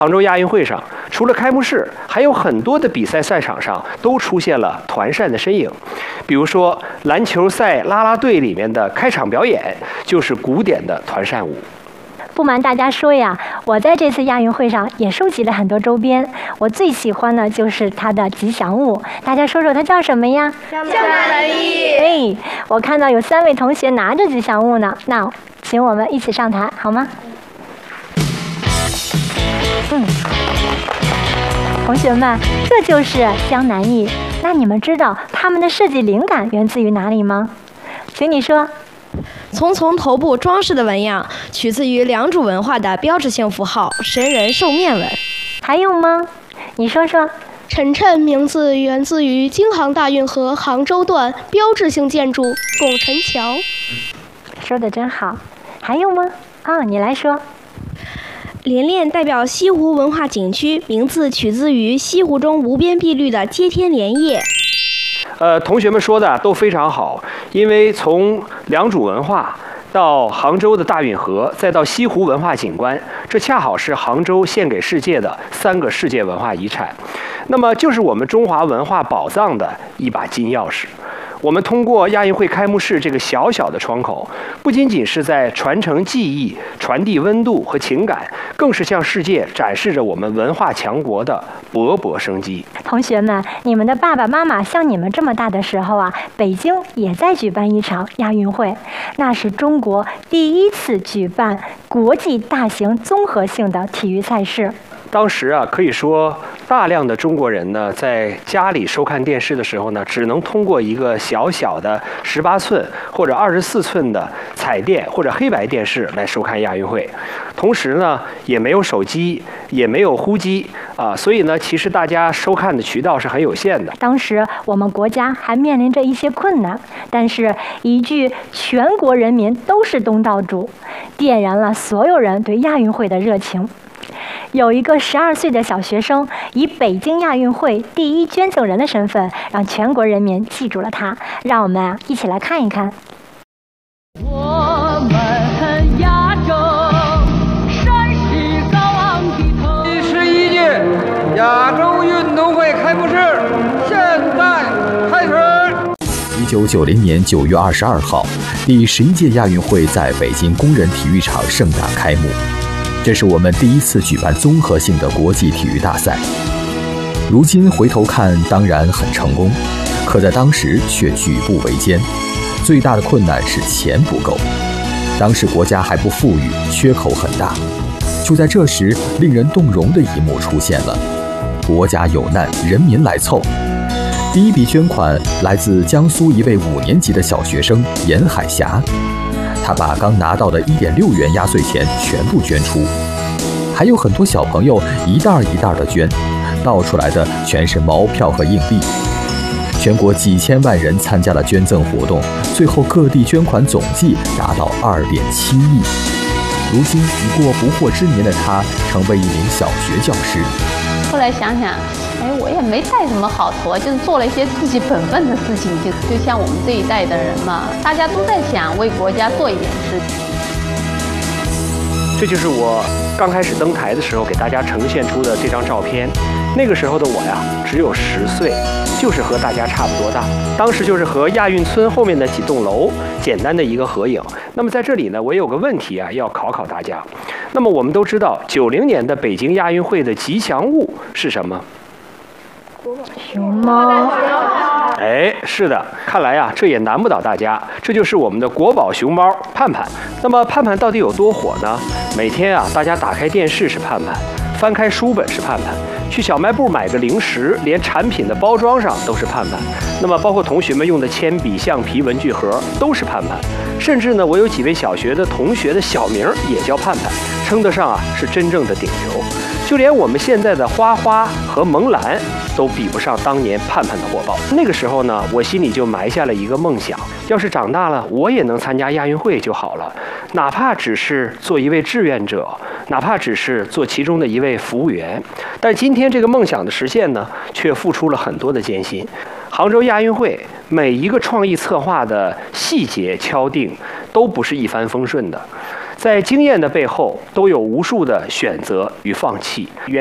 杭州亚运会上，除了开幕式，还有很多的比赛赛场上都出现了团扇的身影。比如说篮球赛啦啦队里面的开场表演就是古典的团扇舞。 不瞒大家说呀，我在这次亚运会上也收集了很多周边，我最喜欢的就是它的吉祥物。大家说说它叫什么呀？ 香南一。 哎，我看到有3位同学拿着吉祥物呢，那请我们一起上台好吗？同学们，这就是香南艺。那你们知道他们的设计灵感源自于哪里吗？请你说。 从头部装饰的纹样取自于良渚文化的标志性符号神人兽面纹。 还有吗？你说说。 晨晨名字源自于京杭大运河杭州段标志性建筑拱辰桥。 说得真好。还有吗？你来说。 连练代表西湖文化景区，名字取自于西湖中无边碧绿的接天莲叶。 同学们说的都非常好，因为从良渚文化到杭州的大运河，再到西湖文化景观，这恰好是杭州献给世界的3个世界文化遗产，那么就是我们中华文化宝藏的一把金钥匙。我们通过亚运会开幕式这个小小的窗口，不仅仅是在传承技艺、传递温度和情感，更是向世界展示着我们文化强国的勃勃生机。 同学们，你们的爸爸妈妈像你们这么大的时候啊，北京也在举办一场亚运会，那是中国第1次举办国际大型综合性的体育赛事。 当时啊，可以说大量的中国人呢，在家里收看电视的时候呢，只能通过一个小小的18寸或者24寸的彩电或者黑白电视来收看亚运会。同时呢，也没有手机，也没有呼机啊，所以呢，其实大家收看的渠道是很有限的。 当时我们国家还面临着一些困难，但是一句“全国人民都是东道主”，点燃了所有人对亚运会的热情。有一个12岁的小学生以北京亚运会第1捐赠人的身份，让全国人民记住了他。让我们一起来看一看。 我们亚洲山势高昂的头。 第11届亚洲运动会开幕式现在开始。 1990年9月22号，第11届亚运会在北京工人体育场盛大开幕。这是我们第1次举办综合性的国际体育大赛。如今回头看，当然很成功，可在当时却举步维艰。最大的困难是钱不够，当时国家还不富裕，缺口很大。就在这时，令人动容的一幕出现了：国家有难，人民来凑。第1笔捐款来自江苏一位5年级的小学生严海霞。他把刚拿到的1.6元压岁钱全部捐出，还有很多小朋友一袋一袋的捐，倒出来的全是毛票和硬币。全国几千万人参加了捐赠活动，最后各地捐款总计达到2.7亿。如今已过不惑之年的他，成为一名小学教师。 后来想想，我也没带什么好头，就是做了一些自己本分的事情，就像我们这一代的人嘛，大家都在想为国家做一点事情。 这就是我刚开始登台的时候给大家呈现出的这张照片。那个时候的我呀，只有10岁，就是和大家差不多大。当时就是和亚运村后面的几栋楼简单的一个合影。那么在这里呢，我也有个问题啊，要考大家。那么我们都知道，90年的北京亚运会的吉祥物是什么？ 熊猫。 哎，是的，看来啊，这也难不倒大家，这就是我们的国宝熊猫盼盼。那么盼盼到底有多火呢？每天啊，大家打开电视是盼盼，翻开书本是盼盼，去小卖部买个零食，连产品的包装上都是盼盼。那么包括同学们用的铅笔、橡皮、文具盒都是盼盼。甚至呢，我有几位小学的同学的小名也叫盼盼，称得上啊是真正的顶流。就连我们现在的花花和萌兰都比不上当年盼盼的火爆。那个时候呢，我心里就埋下了一个梦想，要是长大了，我也能参加亚运会就好了，哪怕只是做一位志愿者，哪怕只是做其中的一位服务员。但今天这个梦想的实现呢，却付出了很多的艰辛。杭州亚运会每一个创意策划的细节敲定都不是一帆风顺的。 在经验的背后，都有无数的选择与放弃。